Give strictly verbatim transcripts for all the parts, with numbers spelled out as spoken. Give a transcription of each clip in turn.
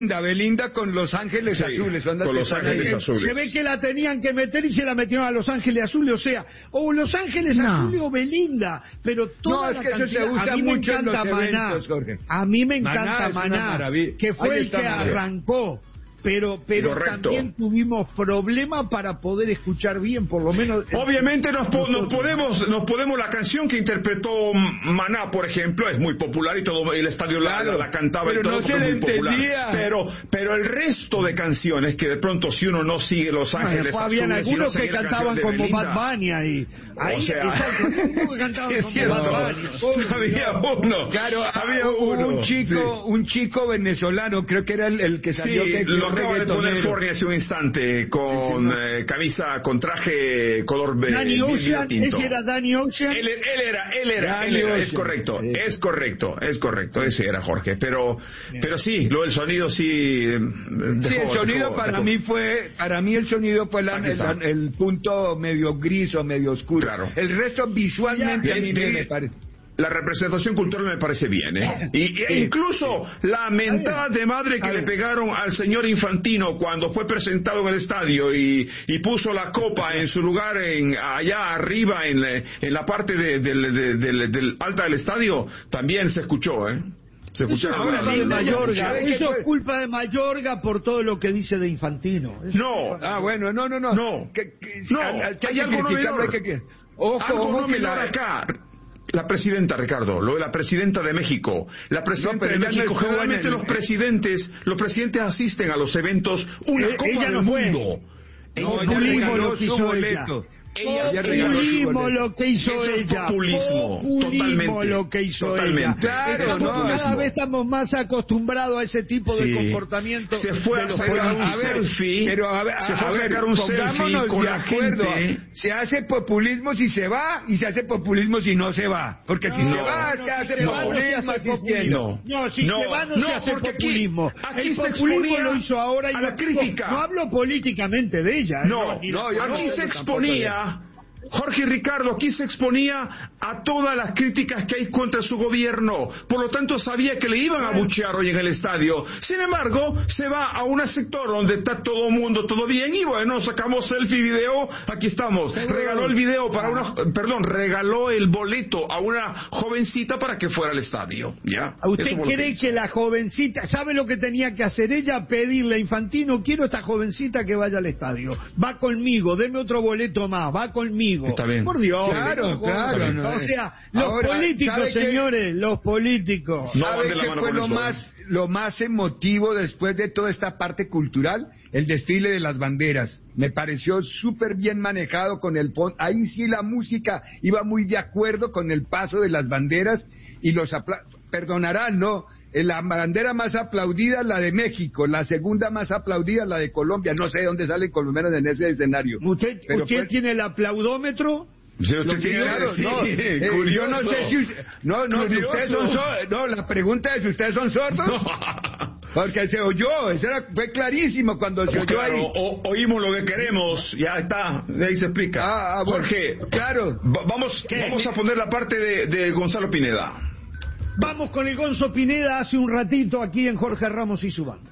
Belinda con Los Ángeles sí, Azules. Con Los Ángeles se, Azules. Se ve que la tenían que meter y se la metieron a Los Ángeles Azules, o sea, o Los Ángeles no. Azules o Belinda, pero toda no, es la que cantidad, eso se usa a mí me mucho encanta en los Maná, eventos, Jorge. A mí me encanta Maná, Maná, que fue el que arrancó. Pero pero Correcto. También tuvimos problemas para poder escuchar bien, por lo menos. Obviamente nos, po nos podemos nos podemos la canción que interpretó Maná, por ejemplo, es muy popular y todo el estadio claro, la, la cantaba pero y todo no se es muy entendía. popular. Pero pero el resto de canciones que de pronto si uno no sigue Los Ángeles no, Azules, habían algunos si no que cantaban como Belinda, Bad Bunny ahí. Ahí o sea, exacto, que cantaban es como cierto, Bad Bunny. Oh, había Dios. uno, claro, había uno. uno, un chico, sí. un chico venezolano, creo que era el, el que salió sí, que lo acaba de poner Forni hace un instante con sí, sí, no. eh, camisa con traje color Danny Ocean, ese era Danny Ocean. Él, él era, él era, él era, es correcto, sí. es correcto, es correcto, ese era Jorge, pero, Bien. pero sí, lo del sonido sí. Dejó, sí, el sonido dejó, para dejó. mí fue, para mí el sonido fue la, el, el punto medio gris o medio oscuro. Claro. El resto visualmente ya, a mí bien, me parece. La representación cultural me parece bien, ¿eh? Y, sí, e incluso sí. la mentada de madre que le pegaron al señor Infantino cuando fue presentado en el estadio y, y puso la copa en su lugar en, allá arriba en, en la parte de, de, de, de, de, del alta del estadio, también se escuchó, ¿eh? Se escuchó. Eso, es de Mayorga. Eso es culpa de Mayorga por todo lo que dice de Infantino. Eso no. Ah, bueno, no, no, no. No. ¿Qué, qué, no. ¿qué Hay algo no menor. Que, que, ojo, algo ojo no que menor la... acá. La presidenta, Ricardo, lo de la presidenta de México. La presidenta no, de México, no generalmente el... los presidentes, los presidentes asisten a los eventos una eh, Copa ella del no Mundo. Fue. No, populismo lo que hizo ella. Ella populismo lo que hizo Eso ella. Es populismo, populismo totalmente. lo que hizo totalmente. ella. Claro, estamos, no, cada vez estamos más acostumbrados a ese tipo sí. de comportamiento. Se fue a sacar un selfie. Pero a ver, se fue a, a sacar un selfie con la gente. Se hace populismo si se va y se hace populismo si no se va. Porque no, si no, se va, no, se hace no, populismo asistiendo. No, si no, se va no, no se hace populismo. Aquí, aquí el se populismo lo hizo ahora y a la no, crítica. No hablo políticamente de ella. No, no, no aquí se exponía. Jorge y Ricardo, aquí se exponía a todas las críticas que hay contra su gobierno, por lo tanto sabía que le iban a abuchear hoy en el estadio. Sin embargo, se va a un sector donde está todo el mundo, todo bien, y bueno, sacamos selfie, video, aquí estamos. Regaló el video para una, perdón, regaló el boleto a una jovencita para que fuera al estadio. ¿Ya? ¿Usted cree que, que la jovencita, sabe lo que tenía que hacer ella? Pedirle a Infantino, quiero esta jovencita que vaya al estadio. Va conmigo, deme otro boleto más, va conmigo. Está bien. Por Dios. Claro, claro. No, o sea, los ahora, políticos, señores, los políticos. No ¿Sabe qué fue lo más, lo más emotivo después de toda esta parte cultural? El desfile de las banderas. Me pareció súper bien manejado con el pon. Ahí sí la música iba muy de acuerdo con el paso de las banderas y los apla... perdonarán, ¿no? La bandera más aplaudida, la de México, la segunda más aplaudida, la de Colombia. No sé de dónde salen colombianos en ese escenario. ¿Usted, Pero ¿usted fue... tiene el aplaudómetro? Sí, usted tiene, claro, sí, no, eh, yo no sé si usted, no, no, si ustedes son sordos, no, la pregunta es si ustedes son sordos. No. Porque se oyó, eso era, fue clarísimo cuando se oyó claro, ahí. O, oímos lo que queremos, ya está, de ahí se explica. Ah, ah, bueno, Jorge, claro. Va, vamos, vamos a poner la parte de, de Gonzalo Pineda. Vamos con el Gonzo Pineda hace un ratito aquí en Jorge Ramos y su banda.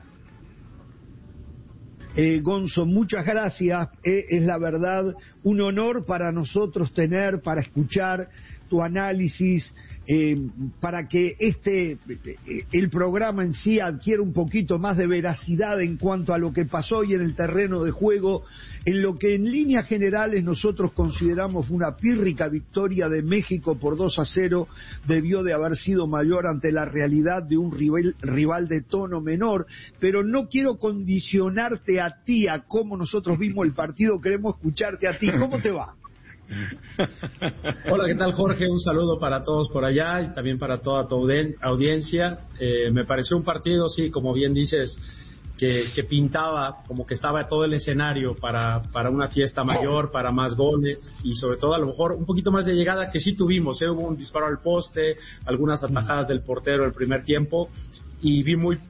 Eh, Gonzo, muchas gracias. Eh, es la verdad un honor para nosotros tener, para escuchar tu análisis, eh, para que este, eh, el programa en sí adquiera un poquito más de veracidad en cuanto a lo que pasó hoy en el terreno de juego, en lo que en líneas generales nosotros consideramos una pírrica victoria de México por dos a cero, debió de haber sido mayor ante la realidad de un rival, rival de tono menor, pero no quiero condicionarte a ti, a cómo nosotros vimos el partido, queremos escucharte a ti. ¿Cómo te va? Hola, ¿qué tal, Jorge? Un saludo para todos por allá y también para toda tu audiencia. Eh, me pareció un partido, sí, como bien dices, que, que pintaba como que estaba todo el escenario para, para una fiesta mayor, para más goles y sobre todo a lo mejor un poquito más de llegada que sí tuvimos. ¿eh? Hubo un disparo al poste, algunas atajadas del portero el primer tiempo y vi muy...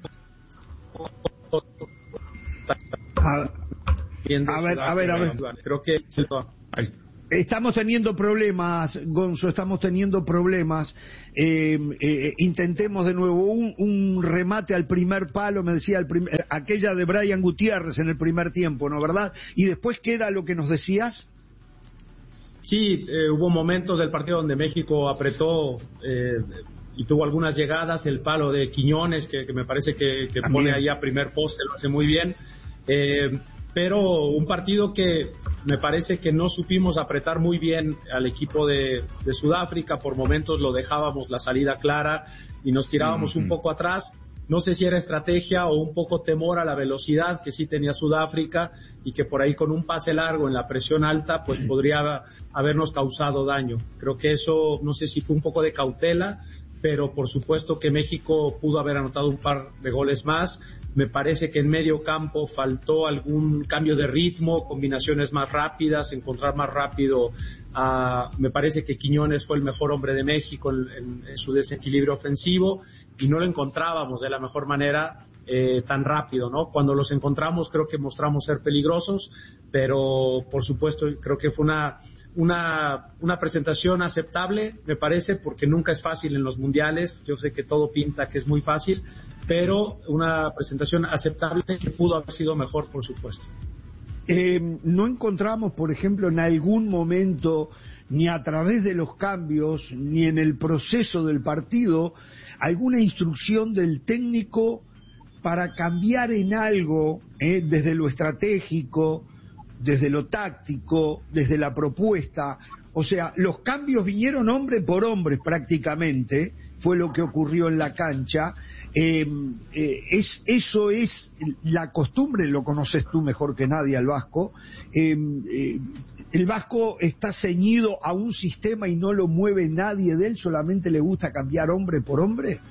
A, a ver, a ver, a ver. Creo que... Ahí. Estamos teniendo problemas, Gonzo, estamos teniendo problemas. Eh, eh, intentemos de nuevo un, un remate al primer palo, me decía, el prim aquella de Brian Gutiérrez en el primer tiempo, ¿no, verdad? Y después, ¿qué era lo que nos decías? Sí, eh, hubo momentos del partido donde México apretó eh, y tuvo algunas llegadas, el palo de Quiñones, que, que me parece que, que pone ahí a primer poste, lo hace muy bien. Eh, pero un partido que me parece que no supimos apretar muy bien al equipo de, de Sudáfrica, por momentos lo dejábamos la salida clara y nos tirábamos uh-huh. un poco atrás. No sé si era estrategia o un poco temor a la velocidad que sí tenía Sudáfrica y que por ahí con un pase largo en la presión alta pues podría habernos causado daño. Creo que eso, no sé si fue un poco de cautela, pero por supuesto que México pudo haber anotado un par de goles más. Me parece que en medio campo faltó algún cambio de ritmo, combinaciones más rápidas, encontrar más rápido. A, me parece que Quiñones fue el mejor hombre de México en, en, en su desequilibrio ofensivo y no lo encontrábamos de la mejor manera eh, tan rápido, ¿no? Cuando los encontramos creo que mostramos ser peligrosos, pero por supuesto creo que fue una Una, una presentación aceptable, me parece, porque nunca es fácil en los mundiales. Yo sé que todo pinta que es muy fácil, pero una presentación aceptable que pudo haber sido mejor, por supuesto. Eh, no encontramos, por ejemplo, en algún momento, ni a través de los cambios, ni en el proceso del partido, alguna instrucción del técnico para cambiar en algo, eh, desde lo estratégico, desde lo táctico, desde la propuesta. O sea, los cambios vinieron hombre por hombre prácticamente, fue lo que ocurrió en la cancha. Eh, eh, es, eso es la costumbre, lo conoces tú mejor que nadie al Vasco. Eh, eh, el Vasco está ceñido a un sistema y no lo mueve nadie de él, solamente le gusta cambiar hombre por hombre.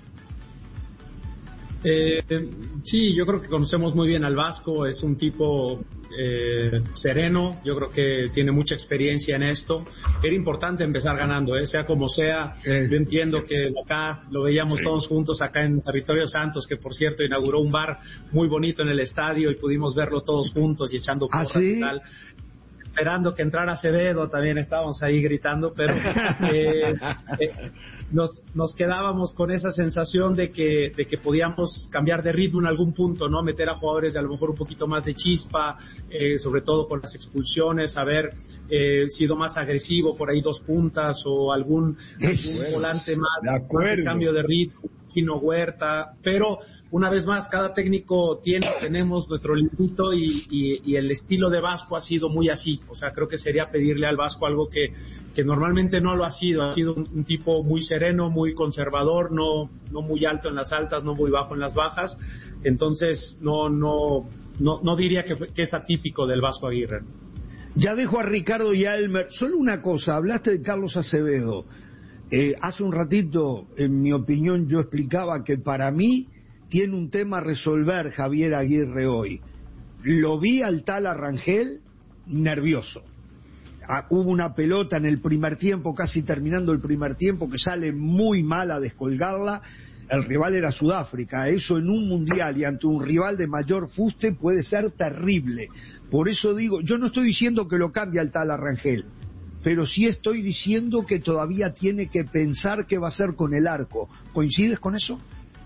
Eh, sí, yo creo que conocemos muy bien al Vasco, es un tipo eh, sereno, yo creo que tiene mucha experiencia en esto. Era importante empezar ganando, ¿eh? Sea como sea. Yo entiendo que acá lo veíamos sí. todos juntos acá en Territorio Santos, que por cierto inauguró un bar muy bonito en el estadio y pudimos verlo todos juntos y echando porras ¿Ah, sí? y tal. Esperando que entrara Acevedo, también estábamos ahí gritando, pero eh, eh, nos, nos quedábamos con esa sensación de que, de que podíamos cambiar de ritmo en algún punto, ¿no? Meter a jugadores de a lo mejor un poquito más de chispa, eh, sobre todo con las expulsiones, haber eh, sido más agresivo por ahí dos puntas o algún, algún volante más, más de cambio de ritmo. Chino Huerta, pero una vez más cada técnico tiene, tenemos nuestro librito y, y, y el estilo de Vasco ha sido muy así, o sea creo que sería pedirle al Vasco algo que, que normalmente no lo ha sido, ha sido un, un tipo muy sereno, muy conservador, no, no muy alto en las altas, no muy bajo en las bajas, entonces no, no, no, no diría que, que es atípico del Vasco Aguirre. Ya dejo a Ricardo y a Elmer, solo una cosa, hablaste de Carlos Acevedo. Eh, hace un ratito, en mi opinión, yo explicaba que para mí tiene un tema a resolver Javier Aguirre hoy. Lo vi al tal Arrangel nervioso. Ah, hubo una pelota en el primer tiempo, casi terminando el primer tiempo, que sale muy mal a descolgarla. El rival era Sudáfrica. Eso en un mundial y ante un rival de mayor fuste puede ser terrible. Por eso digo, yo no estoy diciendo que lo cambie al tal Arrangel, pero sí estoy diciendo que todavía tiene que pensar qué va a hacer con el arco. ¿Coincides con eso?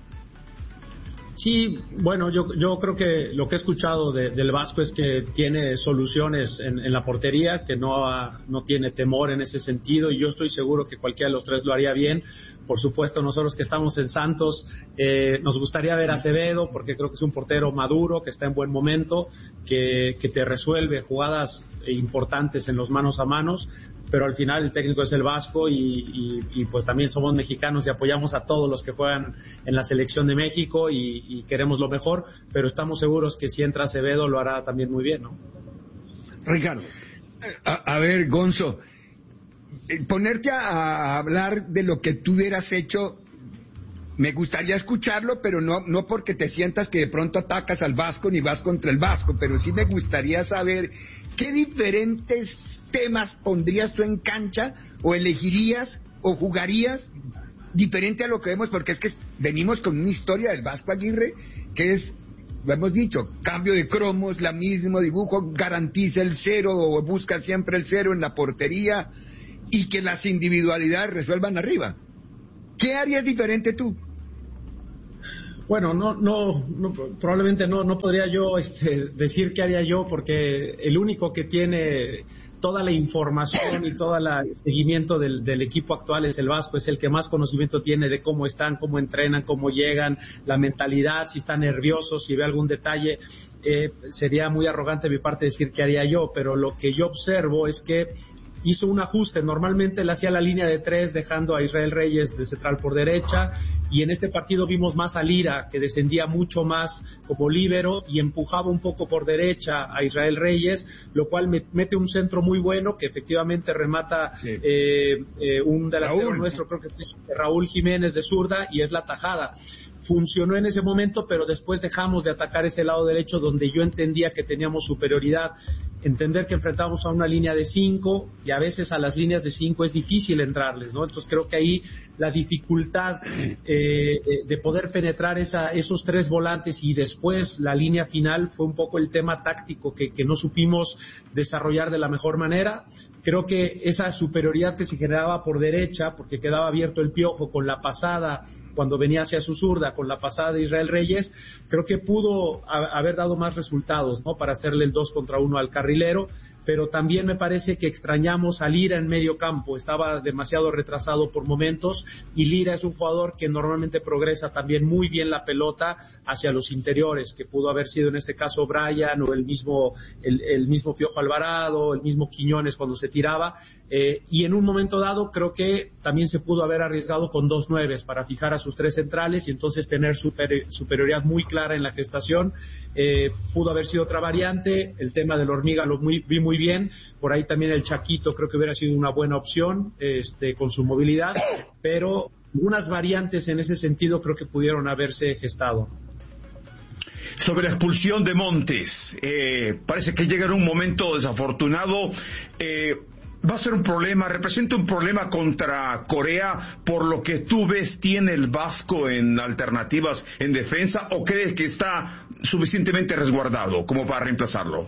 Sí, bueno, yo, yo creo que lo que he escuchado de, del Vasco es que tiene soluciones en, en la portería, que no, ha, no tiene temor en ese sentido, y yo estoy seguro que cualquiera de los tres lo haría bien. Por supuesto, nosotros que estamos en Santos, eh, nos gustaría ver a Acevedo, porque creo que es un portero maduro, que está en buen momento, que, que te resuelve jugadas importantes en los manos a manos, pero al final el técnico es el Vasco y, y, y pues también somos mexicanos y apoyamos a todos los que juegan en la selección de México y, y queremos lo mejor, pero estamos seguros que si entra Acevedo lo hará también muy bien, ¿no? Ricardo. A, a ver, Gonzo, ponerte a, a hablar de lo que tú hubieras hecho, me gustaría escucharlo, pero no, no porque te sientas que de pronto atacas al Vasco ni vas contra el Vasco, pero sí me gustaría saber qué diferentes temas pondrías tú en cancha o elegirías o jugarías diferente a lo que vemos, porque es que venimos con una historia del Vasco Aguirre que es lo hemos dicho, cambio de cromos, la mismo dibujo, garantiza el cero o busca siempre el cero en la portería y que las individualidades resuelvan arriba. ¿Qué harías diferente tú? Bueno, no, no, no probablemente no, no podría yo este, decir qué haría yo, porque el único que tiene toda la información y todo el seguimiento del, del equipo actual es el Vasco, es el que más conocimiento tiene de cómo están, cómo entrenan, cómo llegan, la mentalidad, si están nerviosos, si ve algún detalle. Eh, sería muy arrogante de mi parte decir qué haría yo, pero lo que yo observo es que hizo un ajuste. Normalmente le hacía la línea de tres dejando a Israel Reyes de central por derecha, y en este partido vimos más a Lira, que descendía mucho más como líbero y empujaba un poco por derecha a Israel Reyes, lo cual me mete un centro muy bueno que efectivamente remata sí. eh, eh, un delantero Raúl. nuestro, creo que es Raúl Jiménez de zurda, y es la tajada. Funcionó en ese momento, pero después dejamos de atacar ese lado derecho donde yo entendía que teníamos superioridad. Entender que enfrentábamos a una línea de cinco y a veces a las líneas de cinco es difícil entrarles, ¿no? Entonces creo que ahí la dificultad eh, de poder penetrar esa, esos tres volantes y después la línea final fue un poco el tema táctico que, que no supimos desarrollar de la mejor manera. Creo que esa superioridad que se generaba por derecha, porque quedaba abierto el Piojo con la pasada cuando venía hacia su zurda, con la pasada de Israel Reyes, creo que pudo a, haber dado más resultados, ¿no? Para hacerle el dos contra uno al carrilero, pero también me parece que extrañamos a Lira en medio campo, estaba demasiado retrasado por momentos, y Lira es un jugador que normalmente progresa también muy bien la pelota hacia los interiores, que pudo haber sido en este caso Brian o el mismo, el, el mismo Piojo Alvarado, el mismo Quiñones cuando se tiraba, eh, y en un momento dado creo que también se pudo haber arriesgado con dos nueves para fijar a sus tres centrales y entonces tener super, superioridad muy clara en la gestación. Eh, pudo haber sido otra variante, el tema del Hormiga lo muy, vi muy bien, por ahí también el Chaquito creo que hubiera sido una buena opción este, con su movilidad, pero unas variantes en ese sentido creo que pudieron haberse gestado. Sobre la expulsión de Montes, eh, parece que llega en un momento desafortunado. eh, Va a ser un problema, representa un problema contra Corea, por lo que tú ves, ¿tiene el Vasco en alternativas en defensa o crees que está suficientemente resguardado como para reemplazarlo?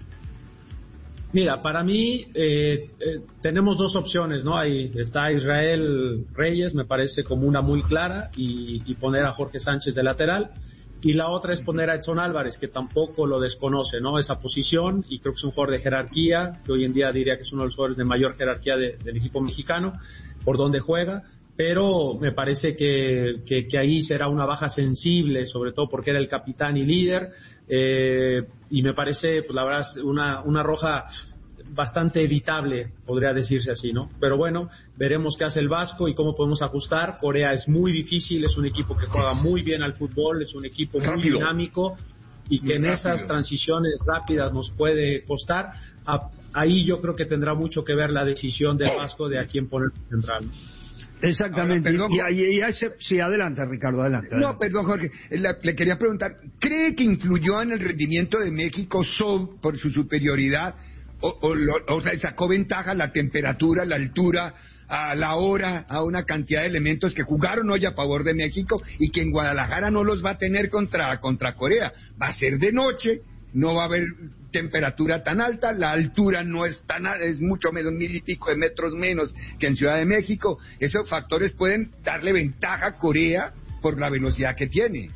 Mira, para mí eh, eh, tenemos dos opciones, ¿no? Ahí está Israel Reyes, me parece como una muy clara, y, y poner a Jorge Sánchez de lateral. Y la otra es poner a Edson Álvarez, que tampoco lo desconoce, ¿no? Esa posición, y creo que es un jugador de jerarquía, que hoy en día diría que es uno de los jugadores de mayor jerarquía de, del equipo mexicano, por donde juega, pero me parece que, que, que ahí será una baja sensible, sobre todo porque era el capitán y líder, eh, y me parece, pues la verdad, una, una roja bastante evitable, podría decirse así, ¿no? Pero bueno, veremos qué hace el Vasco y cómo podemos ajustar. Corea es muy difícil, es un equipo que juega muy bien al fútbol, es un equipo muy rápido, dinámico, y que muy en rápido. Esas transiciones rápidas nos puede costar. Ahí yo creo que tendrá mucho que ver la decisión del Vasco de a quién poner central. Exactamente. Ahora, perdón, y, y, y ese, sí, adelante, Ricardo, adelante. adelante. No, perdón, Jorge, le, le quería preguntar, ¿cree que influyó en el rendimiento de México so, por su superioridad? O, o, o sea, sacó ventaja la temperatura, la altura, a la hora, a una cantidad de elementos que jugaron hoy a favor de México y que en Guadalajara no los va a tener contra, contra Corea. Va a ser de noche, no va a haber temperatura tan alta, la altura no es tan alta, es mucho menos, mil y pico de metros menos que en Ciudad de México. Esos factores pueden darle ventaja a Corea por la velocidad que tiene.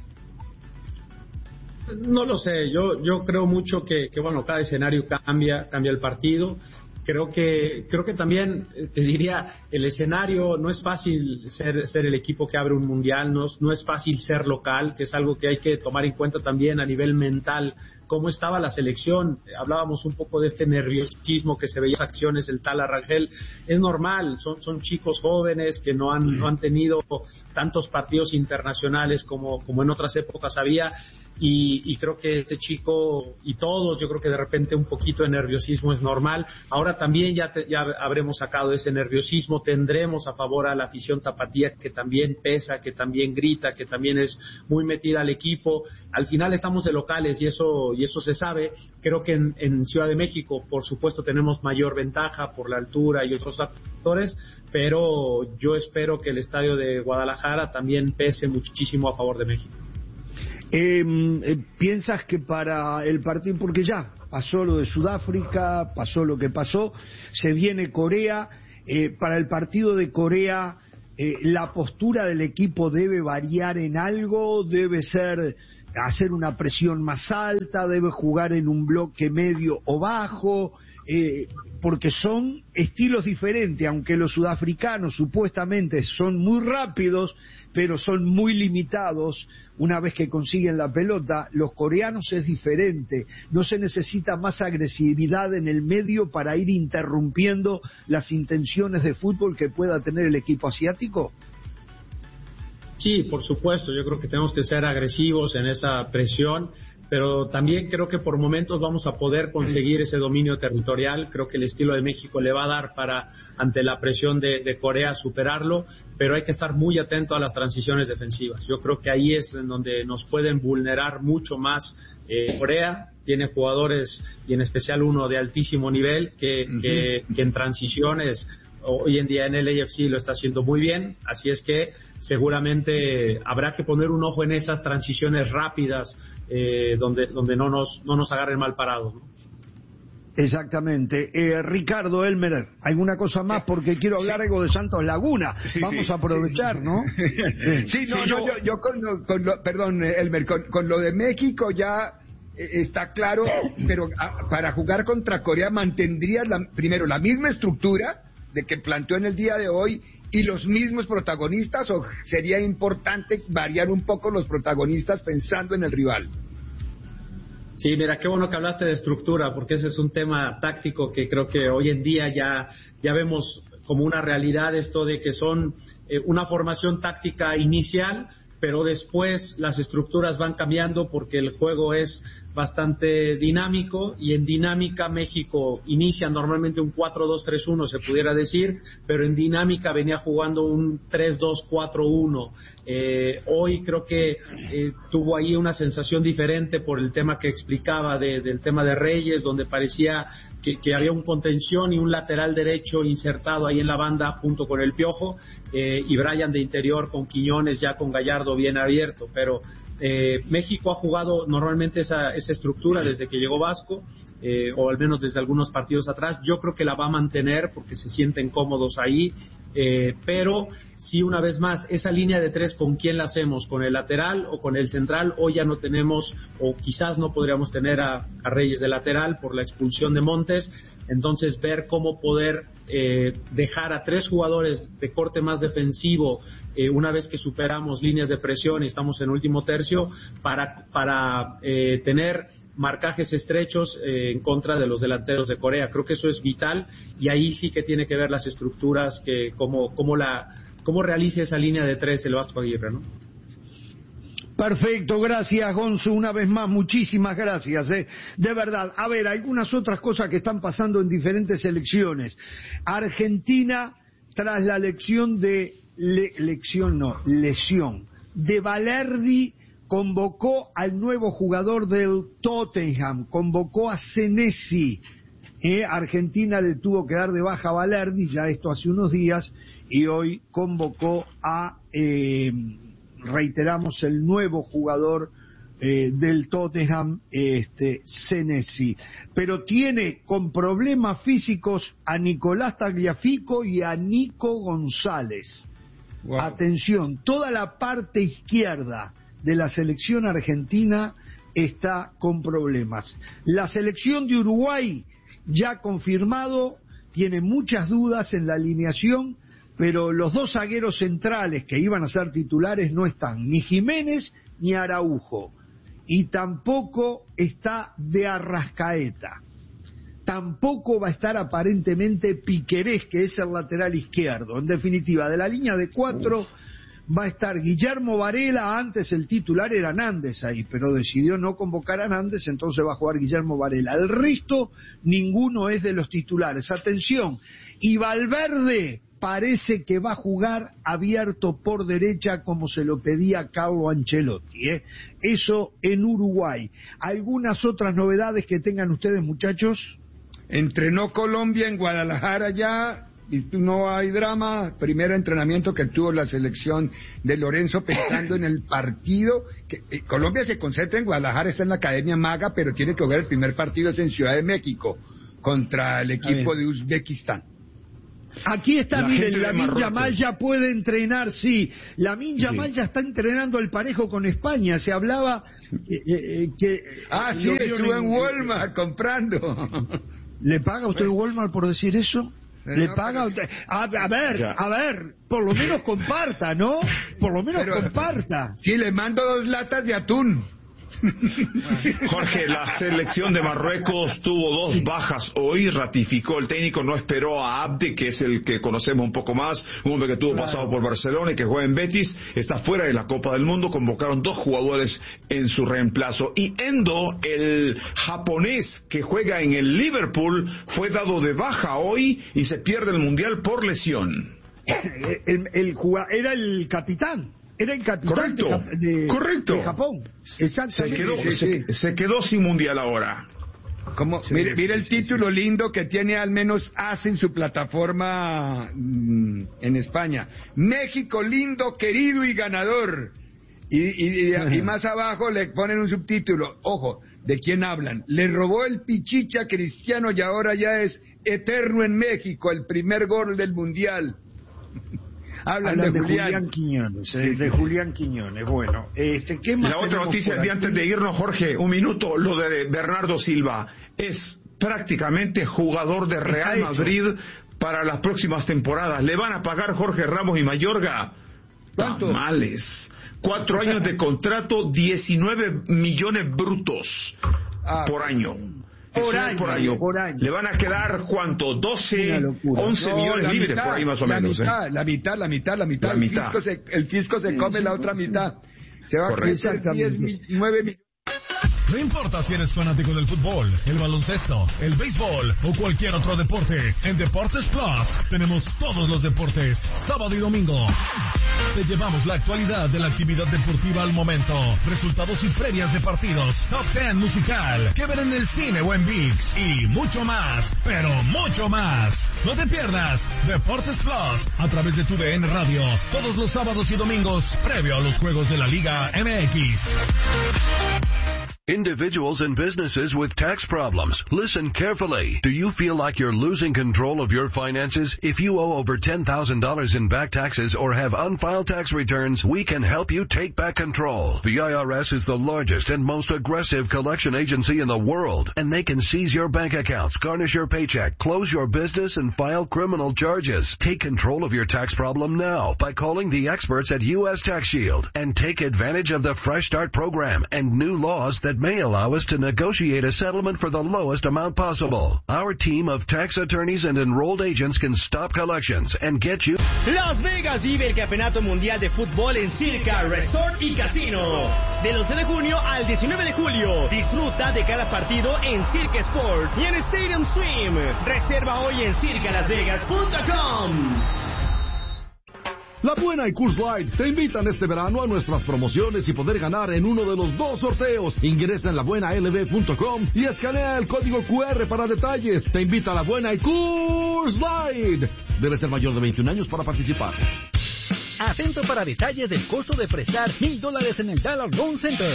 No lo sé, yo yo creo mucho que, que bueno, cada escenario cambia, cambia el partido. Creo que creo que también, te diría, el escenario no es fácil ser ser el equipo que abre un mundial, no, no es fácil ser local, que es algo que hay que tomar en cuenta también a nivel mental. Cómo estaba la selección, hablábamos un poco de este nerviosismo que se veía en las acciones del Tala Rangel. Es normal, son son chicos jóvenes que no han no han tenido tantos partidos internacionales como como en otras épocas había. Y, y creo que este chico y todos, yo creo que de repente un poquito de nerviosismo es normal. Ahora también ya, te, ya habremos sacado ese nerviosismo, tendremos a favor a la afición tapatía, que también pesa, que también grita, que también es muy metida al equipo. Al final estamos de locales y eso y eso se sabe. Creo que en, en Ciudad de México, por supuesto, tenemos mayor ventaja por la altura y otros factores, pero yo espero que el estadio de Guadalajara también pese muchísimo a favor de México. Eh, eh, ¿Piensas que para el partido, porque ya pasó lo de Sudáfrica, pasó lo que pasó, se viene Corea, eh, para el partido de Corea, eh, la postura del equipo debe variar en algo, debe ser hacer una presión más alta, debe jugar en un bloque medio o bajo, eh, porque son estilos diferentes, aunque los sudafricanos supuestamente son muy rápidos, pero son muy limitados una vez que consiguen la pelota. Los coreanos es diferente, no se necesita más agresividad en el medio para ir interrumpiendo las intenciones de fútbol que pueda tener el equipo asiático. Sí, por supuesto, yo creo que tenemos que ser agresivos en esa presión, pero también creo que por momentos vamos a poder conseguir ese dominio territorial. Creo que el estilo de México le va a dar para, ante la presión de, de Corea, superarlo, pero hay que estar muy atento a las transiciones defensivas. Yo creo que ahí es en donde nos pueden vulnerar mucho más. eh, Corea tiene jugadores, y en especial uno de altísimo nivel, que, uh-huh. que, que en transiciones hoy en día en el A F C lo está haciendo muy bien, así es que seguramente habrá que poner un ojo en esas transiciones rápidas, eh, donde donde no nos no nos agarren mal parados, ¿no? Exactamente. Eh, Ricardo Elmer, ¿alguna cosa más? Porque quiero hablar sí. algo de Santos Laguna. Sí, Vamos sí, a aprovechar, sí. ¿no? sí, no, sí, no, yo, yo, yo con, lo, con lo, perdón, Elmer, con, con lo de México ya está claro, pero a, para jugar contra Corea mantendrías la, primero la misma estructura de que planteó en el día de hoy y los mismos protagonistas, o sería importante variar un poco los protagonistas pensando en el rival. Sí, mira, qué bueno que hablaste de estructura, porque ese es un tema táctico que creo que hoy en día ya, ya vemos como una realidad, esto de que son eh, una formación táctica inicial, pero después las estructuras van cambiando porque el juego es bastante dinámico, y en dinámica México inicia normalmente un cuatro dos tres uno, se pudiera decir, pero en dinámica venía jugando un tres dos cuatro uno. Eh, hoy creo que eh, tuvo ahí una sensación diferente por el tema que explicaba de, del tema de Reyes, donde parecía que, que había un contención y un lateral derecho insertado ahí en la banda junto con el Piojo, eh, y Brian de interior con Quiñones, ya con Gallardo bien abierto, pero Eh, México ha jugado normalmente esa, esa estructura desde que llegó Vasco, eh, o al menos desde algunos partidos atrás. Yo creo que la va a mantener porque se sienten cómodos ahí, eh, pero sí, una vez más, esa línea de tres, ¿con quién la hacemos? ¿Con el lateral o con el central? Hoy ya no tenemos, o quizás no podríamos tener a, a Reyes de lateral por la expulsión de Montes. Entonces, ver cómo poder eh, dejar a tres jugadores de corte más defensivo eh, una vez que superamos líneas de presión y estamos en último tercio, para, para eh, tener marcajes estrechos eh, en contra de los delanteros de Corea. Creo que eso es vital, y ahí sí que tiene que ver las estructuras, que cómo, cómo, la, cómo realice esa línea de tres el Vasco Aguirre, ¿no? Perfecto, gracias Gonzo, una vez más, muchísimas gracias, eh. de verdad. A ver, algunas otras cosas que están pasando en diferentes selecciones. Argentina, tras la lección de, le, lección no, lesión, de Balerdi, convocó al nuevo jugador del Tottenham, convocó a Senesi. Eh, Argentina le tuvo que dar de baja a Balerdi, ya esto hace unos días, y hoy convocó a... Eh, reiteramos, el nuevo jugador eh, del Tottenham, este Senesi, pero tiene con problemas físicos a Nicolás Tagliafico y a Nico González. Wow. Atención, toda la parte izquierda de la selección argentina está con problemas. La selección de Uruguay, ya confirmado, tiene muchas dudas en la alineación, pero los dos zagueros centrales que iban a ser titulares no están, ni Jiménez ni Araujo, y tampoco está De Arrascaeta. Tampoco va a estar aparentemente Piquerés, que es el lateral izquierdo. En definitiva, de la línea de cuatro va a estar Guillermo Varela. Antes el titular era Nández ahí, pero decidió no convocar a Nández, entonces va a jugar Guillermo Varela. El resto, ninguno es de los titulares. Atención, y Valverde parece que va a jugar abierto por derecha, como se lo pedía Carlo Ancelotti, ¿eh? Eso en Uruguay. ¿Algunas otras novedades que tengan ustedes, muchachos? Entrenó Colombia en Guadalajara ya, y no hay drama. Primer entrenamiento que tuvo la selección de Lorenzo pensando en el partido. Que, eh, Colombia se concentra en Guadalajara, está en la Academia Maga, pero tiene que jugar el primer partido es en Ciudad de México contra el equipo de Uzbekistán. Aquí está, la miren, Lamine Yamal ya puede entrenar, sí. Lamine Yamal sí. ya está entrenando al parejo con España. Se hablaba eh, eh, que... Ah, sí, estuvo en Walmart comprando. ¿Le paga usted Walmart por decir eso? ¿Le no, paga usted? A, a ver, ya. a ver, por lo menos comparta, ¿no? Por lo menos pero, comparta. Sí, le mando dos latas de atún. Jorge, la selección de Marruecos tuvo dos sí. bajas hoy, ratificó el técnico, no esperó a Abde, que es el que conocemos un poco más, un hombre que tuvo claro. pasado por Barcelona y que juega en Betis, está fuera de la Copa del Mundo, convocaron dos jugadores en su reemplazo, y Endo, el japonés que juega en el Liverpool, fue dado de baja hoy y se pierde el Mundial por lesión. El, el, el era el capitán. Era el capitán Correcto. De, de, Correcto. de Japón. Se quedó, sí, sí. Se, se quedó sin mundial ahora. Como, sí, mire, mire el título sí, sí. lindo que tiene al menos A S en su plataforma mmm, en España. México lindo, querido y ganador. Y, y, y, y más abajo le ponen un subtítulo. Ojo, ¿de quién hablan? Le robó el pichicha Cristiano y ahora ya es eterno en México, el primer gol del mundial. Hablan, Hablan de, de Julián, Julián Quiñones, sí, de sí. Julián Quiñones. Bueno, este, ¿qué más la otra noticia de antes de irnos, Jorge, un minuto, lo de Bernardo Silva. Es prácticamente jugador de Real Madrid para las próximas temporadas. Le van a pagar Jorge Ramos y Mayorga tamales. Cuatro años de contrato, diecinueve millones brutos ah, por año. Por año, por año, por año. Le van a quedar, ¿cuánto? doce, once no, millones libres mitad, por ahí más o la menos. Mitad, ¿eh? La mitad, la mitad, la mitad. La el, mitad. Fisco se, el fisco se come la otra mitad. Se va Correcto. a crecer diez, nueve millones. No importa si eres fanático del fútbol, el baloncesto, el béisbol o cualquier otro deporte, en Deportes Plus tenemos todos los deportes, sábado y domingo. Te llevamos la actualidad de la actividad deportiva al momento, resultados y previas de partidos, top ten musical, que ver en el cine o en ViX y mucho más, pero mucho más. No te pierdas Deportes Plus a través de tu D N Radio, todos los sábados y domingos, previo a los juegos de la Liga M X. Individuals and businesses with tax problems, listen carefully. Do you feel like you're losing control of your finances? If you owe over ten thousand dollars in back taxes or have unfiled tax returns, we can help you take back control. The I R S is the largest and most aggressive collection agency in the world, and they can seize your bank accounts, garnish your paycheck, close your business, and file criminal charges. Take control of your tax problem now by calling the experts at U S Tax Shield and take advantage of the Fresh Start program and new laws that may allow us to negotiate a settlement for the lowest amount possible. Our team of tax attorneys and enrolled agents can stop collections and get you... Las Vegas vive el Campeonato Mundial de Fútbol en Circa Resort y Casino. Del once de junio al diecinueve de julio. Disfruta de cada partido en Circa Sport y en Stadium Swim. Reserva hoy en circa las vegas punto com. La Buena y Coors Light te invitan este verano a nuestras promociones y poder ganar en uno de los dos sorteos. Ingresa en la buena l b punto com y escanea el código Q R para detalles. Te invita a La Buena y Coors Light. Debes ser mayor de veintiún años para participar. Atento para detalles del costo de prestar mil dólares en el Dollar Loan Center.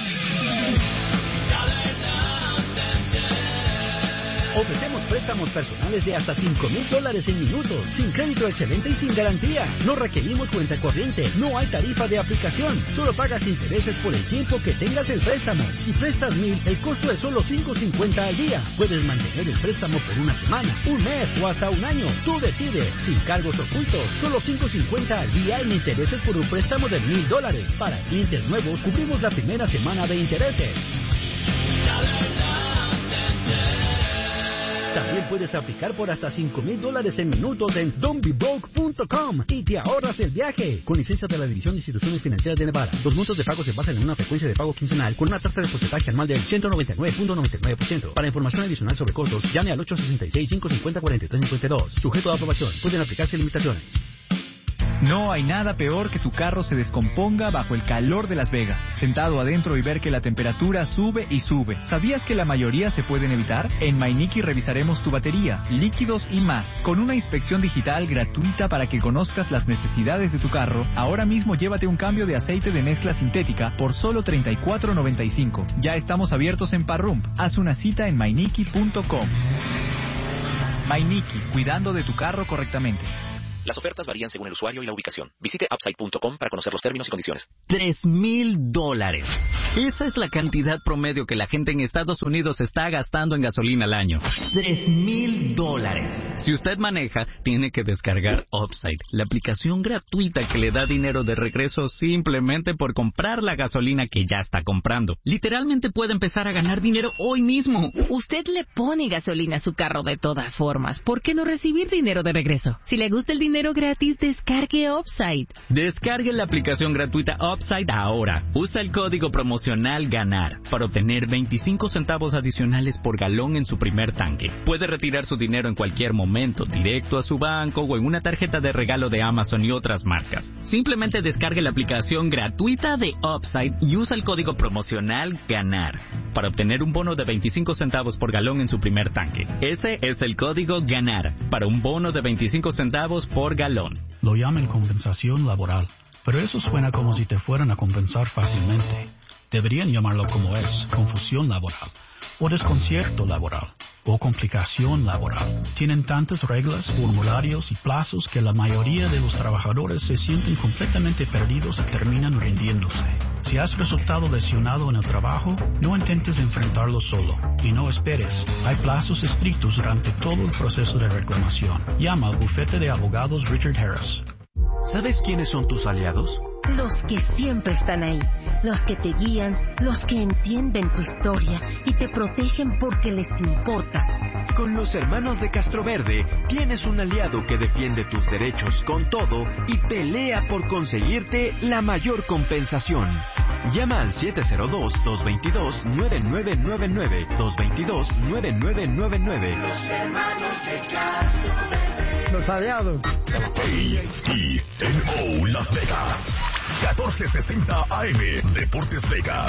Ofrecemos préstamos personales de hasta cinco mil dólares en minutos, sin crédito excelente y sin garantía. No requerimos cuenta corriente, no hay tarifa de aplicación, solo pagas intereses por el tiempo que tengas el préstamo. Si prestas mil, el costo es solo cinco cincuenta al día. Puedes mantener el préstamo por una semana, un mes o hasta un año. Tú decides, sin cargos ocultos, solo cinco cincuenta al día en intereses por un préstamo de mil dólares. Para clientes nuevos, cubrimos la primera semana de intereses. También puedes aplicar por hasta cinco mil dólares en minutos en don't be broke punto com y te ahorras el viaje. Con licencia de la División de Instituciones Financieras de Nevada. Los montos de pago se basan en una frecuencia de pago quincenal con una tasa de porcentaje anual del ciento noventa y nueve punto noventa y nueve por ciento. Para información adicional sobre costos, llame al ocho sesenta y seis, cinco cincuenta, cuarenta y tres cincuenta y dos. Sujeto a aprobación. Pueden aplicarse limitaciones. No hay nada peor que tu carro se descomponga bajo el calor de Las Vegas, sentado adentro y ver que la temperatura sube y sube. ¿Sabías que la mayoría se pueden evitar? En Mainiki revisaremos tu batería, líquidos y más, con una inspección digital gratuita para que conozcas las necesidades de tu carro. Ahora mismo llévate un cambio de aceite de mezcla sintética por solo treinta y cuatro noventa y cinco. Ya estamos abiertos en Parrump. Haz una cita en mainiki punto com. Mainiki, cuidando de tu carro correctamente. Las ofertas varían según el usuario y la ubicación. Visite upside punto com para conocer los términos y condiciones. Tres mil dólares. Esa es la cantidad promedio que la gente en Estados Unidos está gastando en gasolina al año. Tres mil dólares. Si usted maneja, tiene que descargar Upside, la aplicación gratuita que le da dinero de regreso simplemente por comprar la gasolina que ya está comprando. Literalmente puede empezar a ganar dinero hoy mismo. Usted le pone gasolina a su carro de todas formas. ¿Por qué no recibir dinero de regreso? Si le gusta el dinero Dinero gratis, descargue Upside. Descargue la aplicación gratuita Upside ahora. Usa el código promocional GANAR para obtener veinticinco centavos adicionales por galón en su primer tanque. Puede retirar su dinero en cualquier momento, directo a su banco o en una tarjeta de regalo de Amazon y otras marcas. Simplemente descargue la aplicación gratuita de Upside y usa el código promocional GANAR para obtener un bono de veinticinco centavos por galón en su primer tanque. Ese es el código GANAR para un bono de veinticinco centavos por galón. Lo llaman compensación laboral, pero eso suena como si te fueran a compensar fácilmente. Deberían llamarlo como es, confusión laboral, o desconcierto laboral, o complicación laboral. Tienen tantas reglas, formularios y plazos que la mayoría de los trabajadores se sienten completamente perdidos y terminan rindiéndose. Si has resultado lesionado en el trabajo, no intentes enfrentarlo solo y no esperes. Hay plazos estrictos durante todo el proceso de reclamación. Llama al bufete de abogados Richard Harris. ¿Sabes quiénes son tus aliados? Los que siempre están ahí, los que te guían, los que entienden tu historia y te protegen porque les importas. Con los hermanos de Castroverde tienes un aliado que defiende tus derechos con todo y pelea por conseguirte la mayor compensación. Llama al siete cero dos, dos dos dos, nueve nueve nueve nueve, dos dos dos, nueve nueve nueve nueve. Los hermanos de Castroverde. Los aliados. A T N O Las Vegas. catorce sesenta A M Deportes Vegas.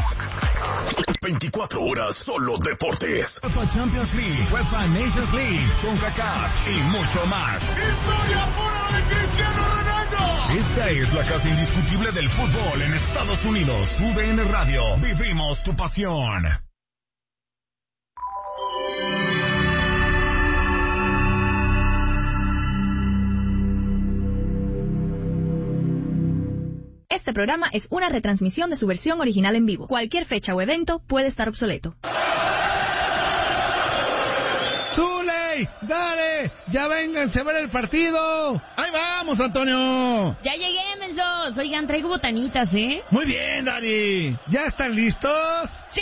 veinticuatro horas solo deportes. UEFA Champions League, UEFA Nations League, CONCACAF y mucho más. ¡Historia pura de Cristiano Ronaldo! Esta es la casa indiscutible del fútbol en Estados Unidos. U D N Radio. Vivimos tu pasión. Este programa es una retransmisión de su versión original en vivo. Cualquier fecha o evento puede estar obsoleto. ¡Zuley! ¡Dale! ¡Ya vénganse a ver el partido! ¡Ahí vamos, Antonio! Ya llegué, mensos. Oigan, traigo botanitas, ¿eh? Muy bien, Dani. ¿Ya están listos? ¡Sí!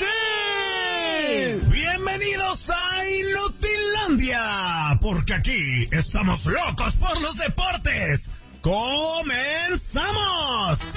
Bienvenidos a Inutilandia, porque aquí estamos locos por los deportes. ¡Comenzamos!